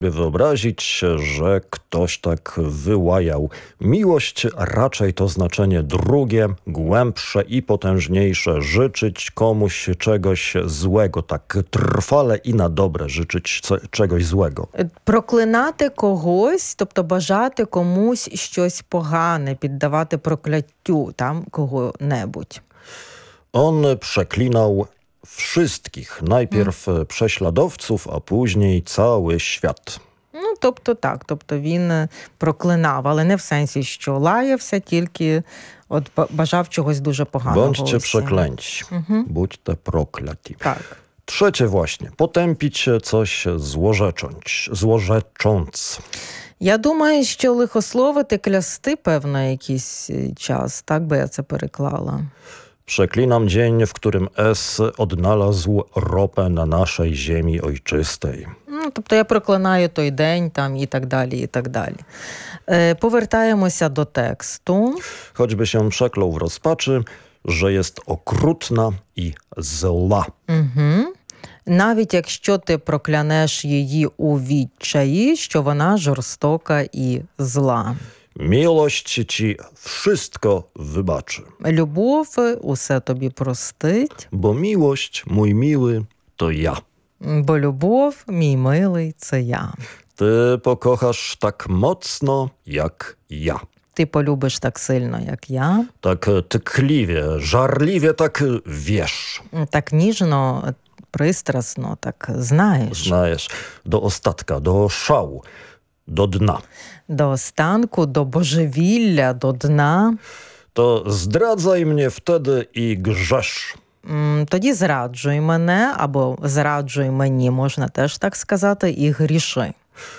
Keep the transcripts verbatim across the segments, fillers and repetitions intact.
Wyobrazić, że ktoś tak wyłajał. Miłość raczej to znaczenie drugie, głębsze i potężniejsze. Życzyć komuś czegoś złego, tak trwale i na dobre życzyć czegoś złego. Проклинати когось, тобто бажати комусь щось погане, піддавати прокляттю там кого-небудь. On przeklinał wszystkich. Najpierw mm. prześladowców, a później cały świat. Ну, тобто так, тобто він проклинав, але не в сенсі, що лаявся, тільки от бажав чогось дуже поганого. Bądźcie przeklęci, mhm. Будьте prokляті. Tak. Trzecie właśnie, potępić coś złorzecząc. złorzecząc. Я думаю, що лихословити, клясти, певно, якийсь час. Так би я це переклала. Przeklinam dzień, w którym S odnalazł ropę na naszej ziemi ojczystej. Ну, тобто я проклинаю той день там, і так далі, і так далі. Е, повертаємося до тексту. Choćby się przeklął w rozpaczy, że jest okrutna i zła. Угу. Навіть якщо ти проклянеш її у відчаї, що вона жорстока і зла. Miłość ci wszystko wybaczy. Любов усе тобі простить. Bo miłość, mój miły, to ja. Бо любов, мій милий, це я. Ty pokochasz tak mocno, jak ja. Ти полюбиш так сильно, як я. Tak tkliwie, żarliwie, tak wiesz. Так ніжно, пристрасно, так знаєш. Знаєш, до остатка, до szału, do dna. До останку, до божевілля, до дна. To zdradzaj mnie wtedy i grzesz. Тоді зраджуй мене, або зраджуй мені, можна теж так сказати, і гріши.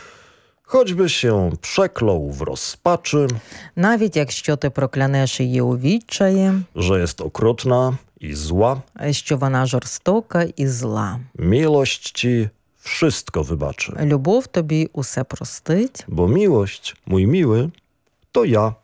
Choćby się przeklął w rozpaczy, навіть якщо ти проклянеш її у відчаї, że jest okrutna i zła, що вона жорстока і зла. Miłość ci wszystko wybaczy. Любов тобі усе простить. Bo miłość, mój miły, to ja.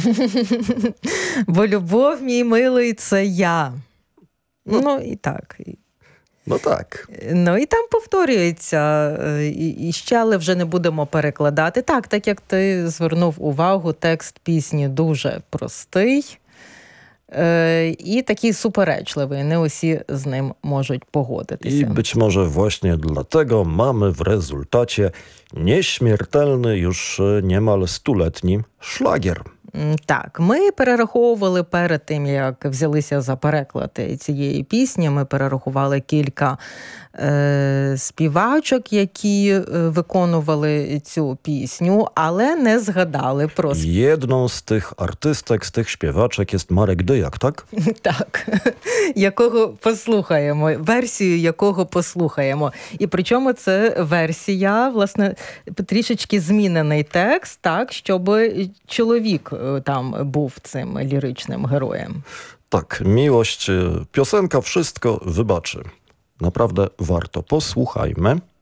Бо любов, мій милий, це я. Ну, ну і так. No tak. Ну, і там повторюється, і, і ще, але вже не будемо перекладати. Так, так як ти звернув увагу, текст пісні дуже простий е, і такий суперечливий. Не усі з ним можуть погодитися. I być może właśnie dlatego mamy w rezultacie nieśmiertelny, już niemal stuletni szlagier. Так, ми перераховували перед тим, як взялися за переклад цієї пісні, ми перерахували кілька е, співачок, які е, виконували цю пісню, але не згадали про... Jedną z tych artystek, z tych śpiewaczek jest Marek Dyjak, tak? Так, якого послухаємо, версію якого послухаємо. І причому це версія, власне, трішечки змінений текст, так, щоб чоловік tam był tym lirycznym herojem. Tak, miłość, piosenka wszystko wybaczy. Naprawdę warto. Posłuchajmy.